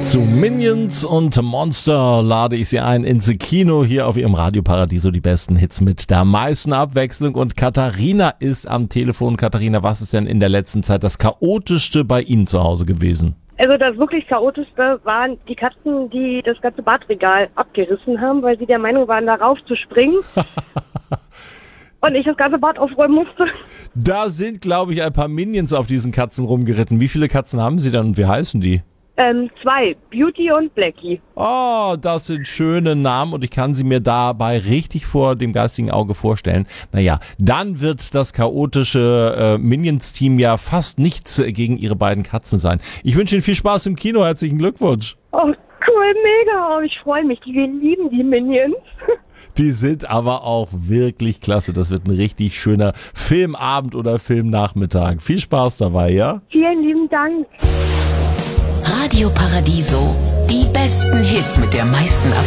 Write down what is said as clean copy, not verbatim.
Zu Minions und Monster lade ich Sie ein ins Kino hier auf Ihrem Radio Paradiso. Die besten Hits mit der meisten Abwechslung. Und Katharina ist am Telefon. Katharina, was ist denn in der letzten Zeit das Chaotischste bei Ihnen zu Hause gewesen? Also das wirklich Chaotischste waren die Katzen, die das ganze Badregal abgerissen haben, weil sie der Meinung waren, darauf zu springen. Und ich das ganze Bad aufräumen musste. Da sind, glaube ich, ein paar Minions auf diesen Katzen rumgeritten. Wie viele Katzen haben Sie denn und wie heißen die? 2, Beauty und Blackie. Oh, das sind schöne Namen und ich kann sie mir dabei richtig vor dem geistigen Auge vorstellen. Naja, dann wird das chaotische Minions-Team ja fast nichts gegen Ihre beiden Katzen sein. Ich wünsche Ihnen viel Spaß im Kino. Herzlichen Glückwunsch. Oh, cool, mega. Oh, ich freue mich. Wir lieben die Minions. Die sind aber auch wirklich klasse. Das wird ein richtig schöner Filmabend oder Filmnachmittag. Viel Spaß dabei, ja? Vielen lieben Dank. Radio Paradiso. Die besten Hits mit der meisten